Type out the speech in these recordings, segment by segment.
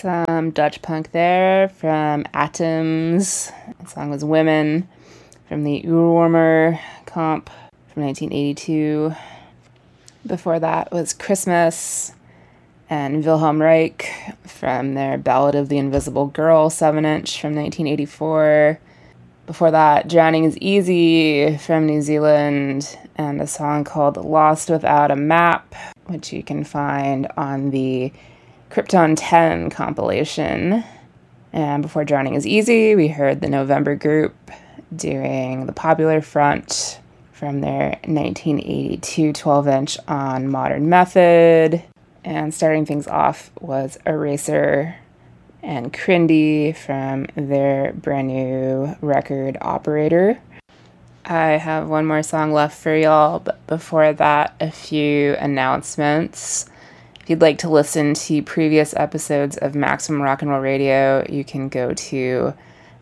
Some Dutch punk there from Atoms. The song was Women from the Oorwormer comp from 1982. Before that was Christmas and Wilhelm Reich from their Ballad of the Invisible Girl 7-inch from 1984. Before that, Drowning is Easy from New Zealand, and a song called Lost Without a Map, which you can find on the Krypton 10 compilation. And before Drowning is Easy, we heard the November Group doing The Popular Front from their 1982 12-inch on Modern Method. And starting things off was Eraser and Crindy from their brand new record Operator. I have one more song left for y'all, but before that, a few announcements. If you'd like to listen to previous episodes of Maximum Rock and Roll Radio, you can go to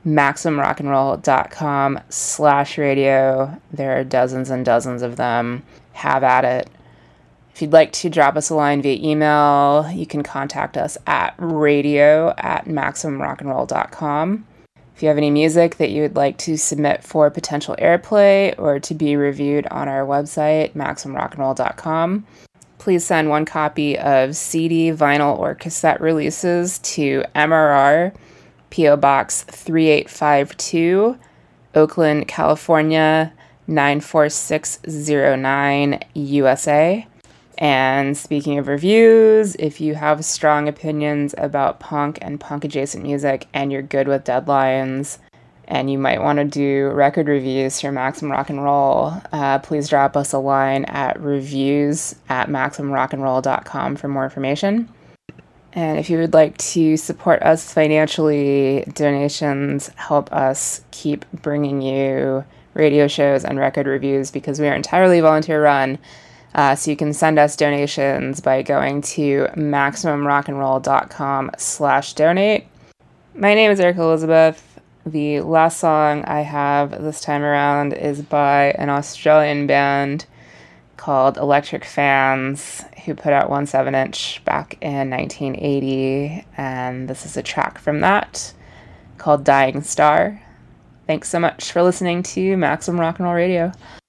maximumrockandroll.com/radio. There are dozens and dozens of them. Have at it. If you'd like to drop us a line via email, you can contact us at radio@maximumrockandroll.com. If you have any music that you would like to submit for potential airplay or to be reviewed on our website, maximumrockandroll.com, please send one copy of CD, vinyl, or cassette releases to MRR, P.O. Box 3852, Oakland, California, 94609, USA. And speaking of reviews, if you have strong opinions about punk and punk-adjacent music and you're good with deadlines and you might want to do record reviews for Maximum Rock and Roll, please drop us a line at reviews@maximumrockandroll.com for more information. And if you would like to support us financially, donations help us keep bringing you radio shows and record reviews because we are entirely volunteer run. So you can send us donations by going to maximumrockandroll.com/donate. My name is Erica Elizabeth. The last song I have this time around is by an Australian band called Electric Fans, who put out one 7-inch back in 1980, and this is a track from that called Dying Star. Thanks so much for listening to Maximum Rock and Roll Radio.